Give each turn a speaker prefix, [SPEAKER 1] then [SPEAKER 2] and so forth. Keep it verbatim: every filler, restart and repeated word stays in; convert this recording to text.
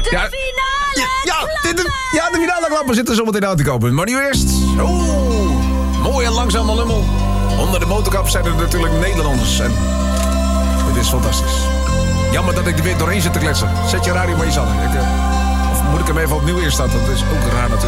[SPEAKER 1] ja,
[SPEAKER 2] finale
[SPEAKER 1] ja, ja, de, ja, de finale klappen zitten zometeen aan te kopen. Maar nu eerst... Oeh, mooi en langzame lummel. Onder de motorkap zijn er natuurlijk Nederlanders. En het is fantastisch. Jammer dat ik er weer doorheen zit te kletsen. Zet je radio maar eens aan. Ik, uh, of moet ik hem even opnieuw instarten? Dat is ook raar natuurlijk.